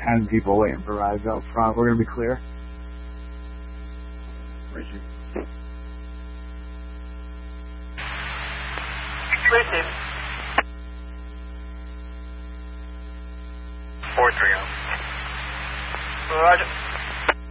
10 people waiting for rides out front. We're going to be clear. Richard. Richard. 430. Roger.